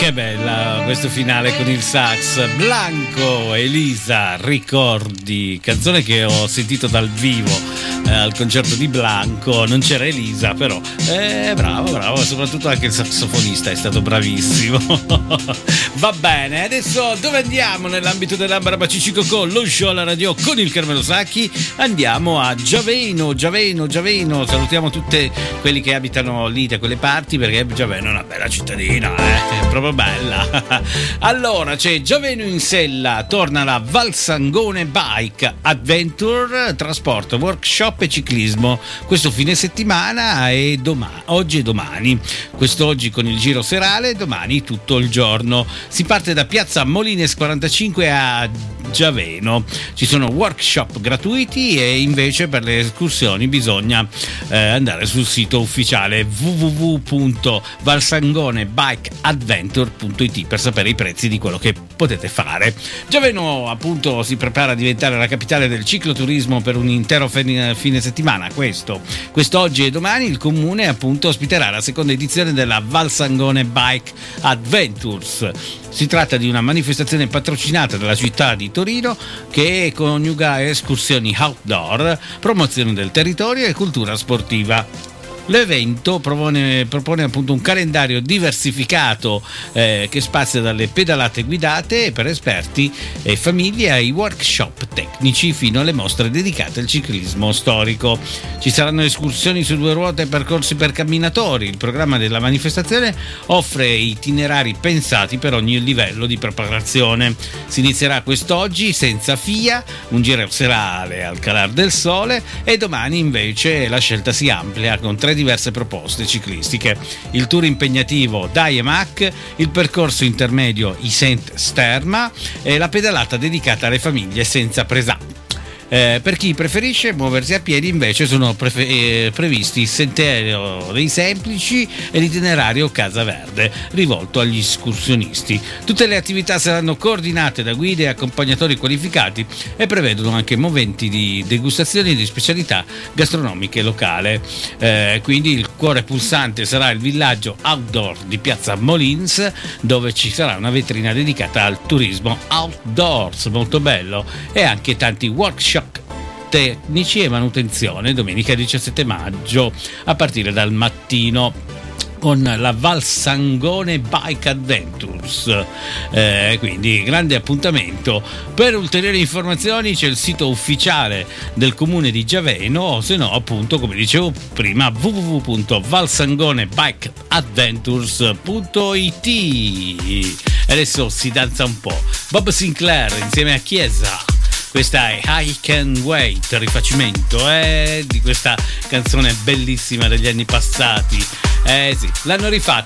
Che bella questo finale con il sax. Blanco, Elisa, ricordi, canzone che ho sentito dal vivo al concerto di Blanco. Non c'era Elisa, però bravo, soprattutto anche il sassofonista è stato bravissimo. Va bene, adesso dove andiamo nell'ambito dell'Ambra Bacicico con lo show alla radio con il Carmelo Sacchi? Andiamo a Giaveno. Salutiamo tutti quelli che abitano lì da quelle parti, perché Giaveno è una bella cittadina, è proprio bella. Allora c'è Giaveno in Sella, torna la Valsangone Bike Adventure, trasporto, workshop e ciclismo questo fine settimana e oggi e domani. Quest'oggi con il giro serale, domani tutto il giorno. Si parte da piazza Molines 45 a Giaveno. Ci sono workshop gratuiti e invece per le escursioni bisogna andare sul sito ufficiale www.valsangonebikeadventure.it per sapere i prezzi di quello che potete fare. Giaveno appunto si prepara a diventare la capitale del cicloturismo per un intero fine settimana. Quest'oggi e domani il comune appunto ospiterà la seconda edizione della Valsangone Bike Adventures. Si tratta di una manifestazione patrocinata dalla città di Torino che coniuga escursioni outdoor, promozione del territorio e cultura sportiva. L'evento propone appunto un calendario diversificato che spazia dalle pedalate guidate per esperti e famiglie ai workshop tecnici fino alle mostre dedicate al ciclismo storico. Ci saranno escursioni su due ruote e percorsi per camminatori. Il programma della manifestazione offre itinerari pensati per ogni livello di preparazione. Si inizierà quest'oggi senza FIA, un giro serale al calar del sole, e domani invece la scelta si amplia con 3 diverse proposte ciclistiche: il tour impegnativo Diemac, il percorso intermedio Isent Sterma e la pedalata dedicata alle famiglie senza presa. Per chi preferisce muoversi a piedi invece sono previsti il Sentiero dei Semplici e l'itinerario Casa Verde rivolto agli escursionisti. Tutte le attività saranno coordinate da guide e accompagnatori qualificati e prevedono anche moventi di degustazioni di specialità gastronomiche locali. Quindi il cuore pulsante sarà il villaggio outdoor di piazza Molins, dove ci sarà una vetrina dedicata al turismo outdoors, molto bello, e anche tanti workshop tecnici e manutenzione domenica 17 maggio a partire dal mattino con la Valsangone Bike Adventures. Quindi grande appuntamento. Per ulteriori informazioni c'è il sito ufficiale del comune di Giaveno, o se no appunto, come dicevo prima, www.valsangonebikeadventures.it. Adesso si danza un po'. Bob Sinclair insieme a Chiesa. Questa è I Can Wait, rifacimento di questa canzone bellissima degli anni passati. Sì, l'hanno rifatta